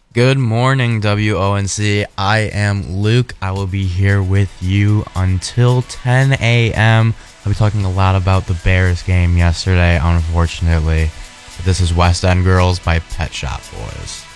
Good morning, WONC. I am Luke. I will be here with you until 10 a.m. I'll be talking a lot about the Bears game yesterday, unfortunately. But this is West End Girls by Pet Shop Boys.